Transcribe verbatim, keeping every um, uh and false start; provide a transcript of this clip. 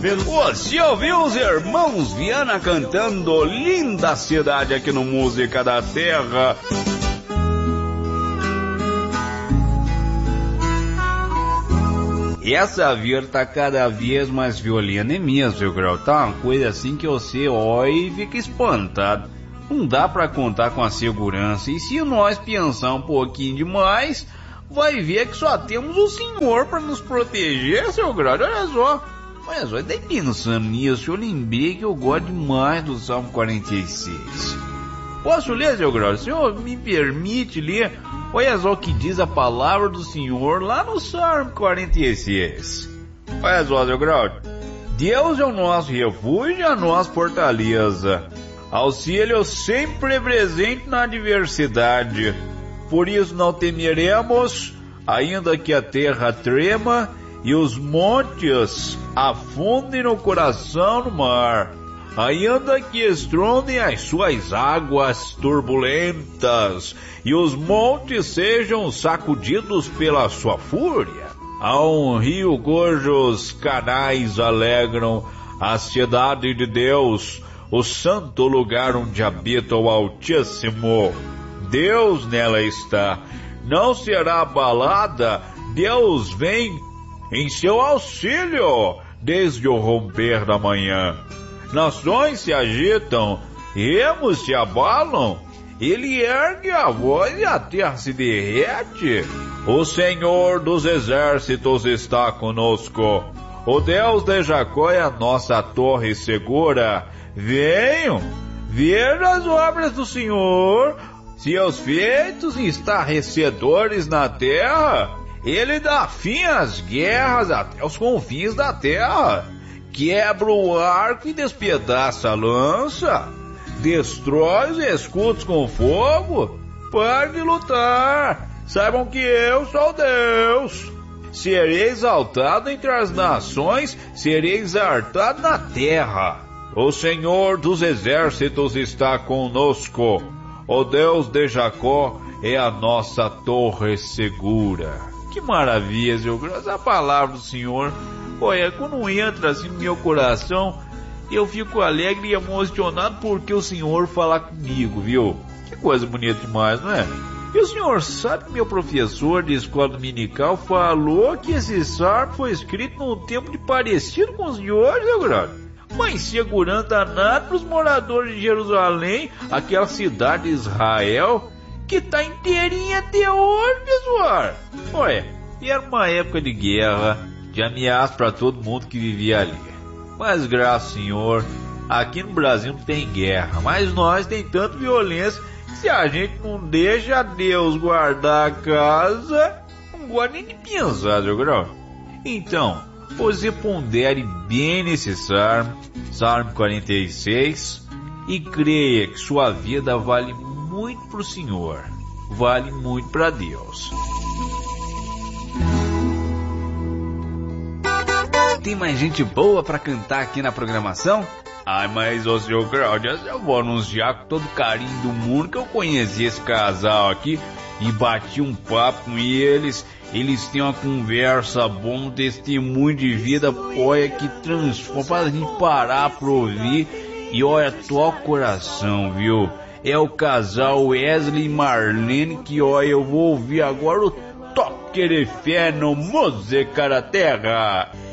Você ouviu os irmãos Viana cantando Linda Cidade aqui no Música da Terra. E essa vira tá cada vez mais violenta, é mesmo, seu Grau. Tá uma coisa assim que você olha e fica espantado. Não dá pra contar com a segurança. E se nós pensar um pouquinho demais, vai ver que só temos o Senhor pra nos proteger, seu Grau. Olha só. Olha só, daí pensando nisso, eu lembrei que eu gosto demais do Salmo quarenta e seis. Posso ler, seu Grau? O senhor me permite ler? Olha só o que diz a palavra do Senhor lá no Salmo quarenta e seis. Olha só, seu Grau. Deus é o nosso refúgio e a nossa fortaleza. Auxílio sempre presente na adversidade. Por isso não temeremos, ainda que a terra trema e os montes afundem no coração do mar. Ainda que estrondem as suas águas turbulentas e os montes sejam sacudidos pela sua fúria. Há um rio cujos canais alegram a cidade de Deus, o santo lugar onde habita o Altíssimo. Deus nela está, não será abalada. Deus vem em seu auxílio desde o romper da manhã. Nações se agitam, remos se abalam, ele ergue a voz e a terra se derrete. O Senhor dos exércitos está conosco, o Deus de Jacó é a nossa torre segura. Venham, vejam as obras do Senhor, seus feitos estarrecedores na terra. Ele dá fim às guerras até os confins da terra. Quebra o arco e despedaça a lança. Destrói os escudos com fogo. Pare de lutar. Saibam que eu sou Deus. Serei exaltado entre as nações, serei exaltado na terra. O Senhor dos exércitos está conosco. O Deus de Jacó é a nossa torre segura. Que maravilha, seu Deus. A palavra do Senhor, olha, quando entra assim no meu coração, eu fico alegre e emocionado porque o Senhor fala comigo, viu? Que coisa bonita demais, não é? E o senhor sabe que meu professor de escola dominical falou que esse salmo foi escrito num tempo de parecido com os de hoje, meu grande? Uma insegurança danada para os moradores de Jerusalém, aquela cidade de Israel, que tá inteirinha até hoje, pessoal. Olha, era uma época de guerra, de ameaça para todo mundo que vivia ali. Mas graças ao Senhor, aqui no Brasil não tem guerra, mas nós tem tanta violência que se a gente não deixa Deus guardar a casa, não gosta nem de pensar, meu grão. Então, você pondere bem nesse salmo, Salmo quarenta e seis, e creia que sua vida vale muito para o Senhor, vale muito para Deus. Tem mais gente boa para cantar aqui na programação? Ai, mas ô seu Cláudio, eu vou anunciar com todo o carinho do mundo que eu conheci esse casal aqui e bati um papo com eles. Eles têm uma conversa boa, um testemunho de vida, olha, que transforma, faz a gente parar pra ouvir e olha, toca o coração, viu? É o casal Wesley e Marlene que, olha, eu vou ouvir agora o Toque de Fé no Música da Terra.